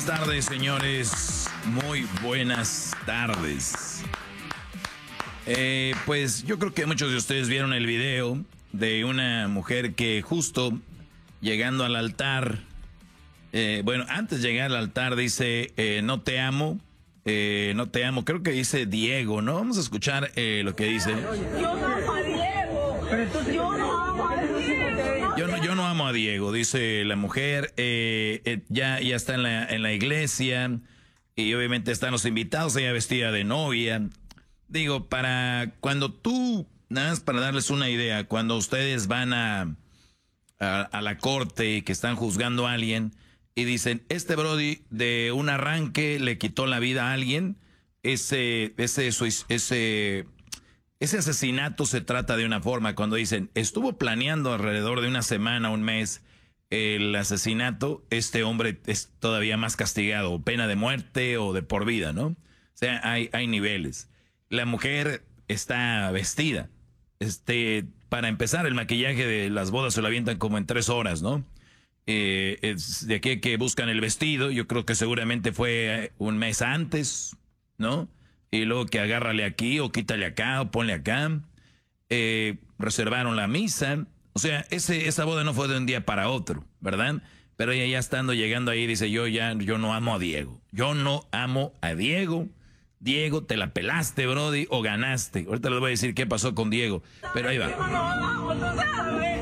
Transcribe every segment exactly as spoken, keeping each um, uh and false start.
tardes, señores. Muy buenas tardes. Eh, pues yo creo que muchos de ustedes vieron el video de una mujer que justo llegando al altar, eh, bueno, antes de llegar al altar dice, eh, no te amo, eh, no te amo, creo que dice Diego, ¿no? Vamos a escuchar eh, lo que dice. Yo no amo a Diego, pero entonces yo no amo a Diego. Yo no, yo no amo a Diego, dice la mujer, eh, eh, ya, ya está en la, en la iglesia y obviamente están los invitados, ella vestida de novia. Digo, para cuando tú, nada más para darles una idea, cuando ustedes van a, a, a la corte que están juzgando a alguien y dicen, este Brody de un arranque le quitó la vida a alguien, ese, ese, ese, ese asesinato se trata de una forma. Cuando dicen, estuvo planeando alrededor de una semana, un mes, el asesinato, este hombre es todavía más castigado, pena de muerte o de por vida, ¿no? O sea, hay, hay niveles. La mujer está vestida. Este, para empezar, el maquillaje de las bodas se lo avientan como en tres horas, ¿no? Eh, es de aquí que buscan el vestido, yo creo que seguramente fue un mes antes, ¿no? Y luego que agárrale aquí o quítale acá o ponle acá. Eh, reservaron la misa. O sea, ese, esa boda no fue de un día para otro, ¿verdad? Pero ella ya estando llegando ahí dice, yo ya, yo no amo a Diego. Yo no amo a Diego. Diego, te la pelaste, Brody, o ganaste. Ahorita les voy a decir qué pasó con Diego, pero ahí va. Yo no amo, tú sabes.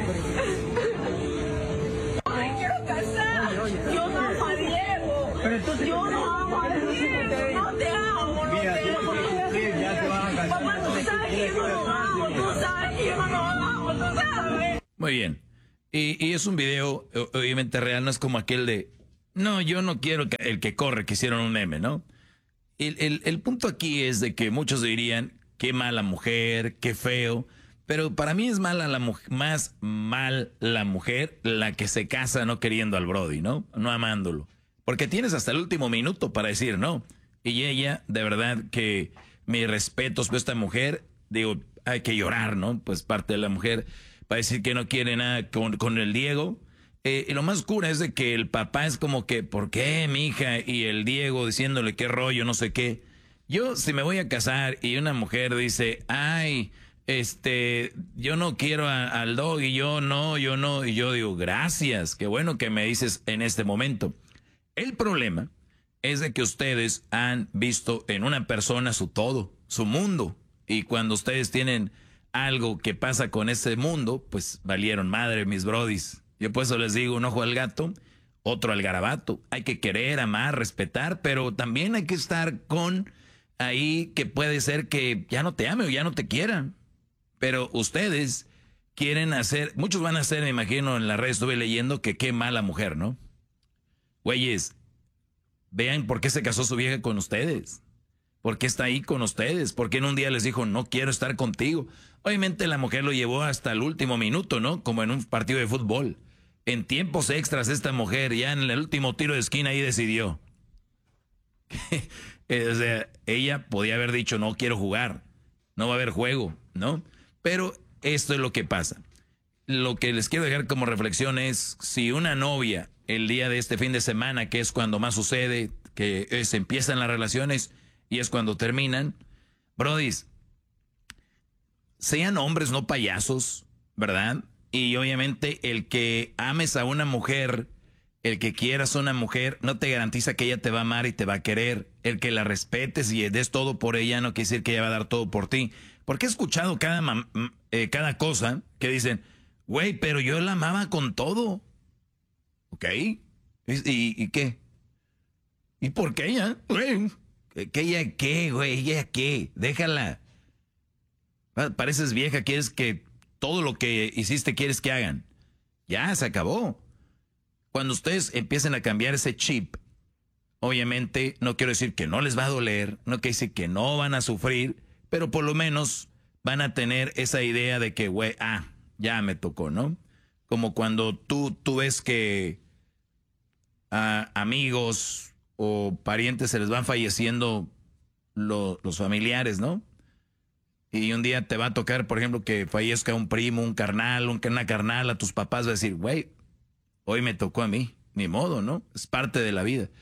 Me quiero casar. Yo no amo a Diego. Pero entonces, yo no amo a Diego. No te amo, no mira, te amo. tienes que cumplir, ya te van a casar. Papá, tú sabes que yo no lo amo, tú sabes que yo no lo amo, tú sabes. Muy bien. Y, y es un video, obviamente real, no es como aquel de, no, yo no quiero que el que corre, que hicieron un meme, ¿no? El, el, el punto aquí es de que muchos dirían, qué mala mujer, qué feo, pero para mí es mala la mujer, más mal la mujer, la que se casa no queriendo al Brody, ¿no? No amándolo. Porque tienes hasta el último minuto para decir no. Y ella, de verdad que mis respetos por esta mujer, digo, hay que llorar, ¿no? Pues parte de la mujer, para decir que no quiere nada con, con el Diego. Eh, y lo más oscuro es de que el papá es como que, ¿por qué, mi hija? Y el Diego diciéndole qué rollo, no sé qué. Yo, si me voy a casar y una mujer dice, ay, este, yo no quiero a, al dog y yo no, yo no. Y yo digo, gracias, qué bueno que me dices en este momento. El problema es de que ustedes han visto en una persona su todo, su mundo. Y cuando ustedes tienen algo que pasa con ese mundo, pues valieron madre, mis brodis. Yo por eso les digo, un ojo al gato, otro al garabato. Hay que querer, amar, respetar, pero también hay que estar con ahí que puede ser que ya no te ame o ya no te quiera. Pero ustedes quieren hacer, muchos van a hacer, me imagino, en la red estuve leyendo que qué mala mujer, ¿no? Güeyes, vean por qué se casó su vieja con ustedes. ¿Por qué está ahí con ustedes? ¿Por qué en un día les dijo, no quiero estar contigo? Obviamente la mujer lo llevó hasta el último minuto, ¿no? Como en un partido de fútbol. En tiempos extras esta mujer, ya en el último tiro de esquina ahí decidió. O sea, ella podía haber dicho, no quiero jugar, no va a haber juego, ¿no? Pero esto es lo que pasa. Lo que les quiero dejar como reflexión es, si una novia, el día de este fin de semana, que es cuando más sucede, que se empiezan las relaciones y es cuando terminan, brodis, sean hombres, no payasos, ¿verdad? Y obviamente el que ames a una mujer, el que quieras a una mujer, no te garantiza que ella te va a amar y te va a querer. El que la respetes y des todo por ella no quiere decir que ella va a dar todo por ti. Porque he escuchado cada, eh, cada cosa que dicen, güey, pero yo la amaba con todo. ¿Ok? ¿Y, y, y qué? ¿Y por qué ella? Güey, ¿qué ella qué, güey? ¿Ella qué? Déjala. Pareces vieja, quieres que todo lo que hiciste quieres que hagan. Ya, se acabó. Cuando ustedes empiecen a cambiar ese chip, obviamente no quiero decir que no les va a doler, no quiero decir que no van a sufrir, pero por lo menos van a tener esa idea de que, güey, ah, ya me tocó, ¿no? Como cuando tú, tú ves que a amigos o parientes se les van falleciendo lo, los familiares, ¿no? Y un día te va a tocar, por ejemplo, que fallezca un primo, un carnal, un, una carnal, a tus papás va a decir, güey, hoy me tocó a mí, ni modo, ¿no? Es parte de la vida.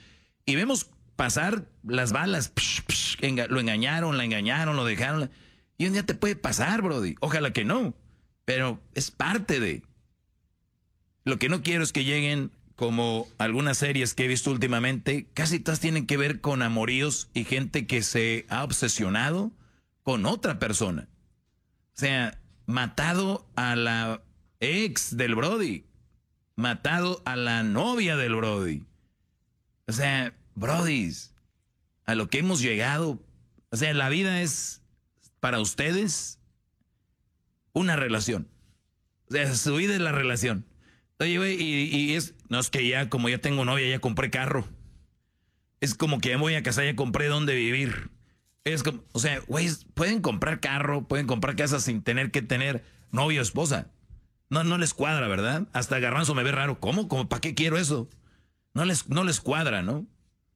y vemos pasar las balas. Psh, psh, enga, lo engañaron, la engañaron, lo dejaron. Y un día te puede pasar, brody. Ojalá que no. Pero es parte de... Lo que no quiero es que lleguen como algunas series que he visto últimamente. Casi todas tienen que ver con amoríos y gente que se ha obsesionado con otra persona. O sea, matado a la ex del brody. Matado a la novia del brody. O sea, brodis, a lo que hemos llegado. O sea, la vida es para ustedes una relación. O sea, su vida es la relación. Oye, güey, y, y es... No, es que ya, como ya tengo novia, ya compré carro. Es como que ya me voy a casar, ya compré dónde vivir. Es como... O sea, güey, pueden comprar carro, pueden comprar casa sin tener que tener novio o esposa. No, no les cuadra, ¿verdad? Hasta Garbanzo me ve raro. ¿Cómo? ¿Cómo? ¿Para qué quiero eso? No les, no les cuadra, ¿no?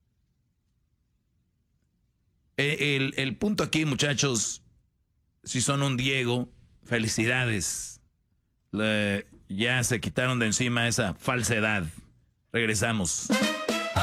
El, el punto aquí, muchachos, si son un Diego, felicidades. Le, ya se quitaron de encima esa falsedad. Regresamos.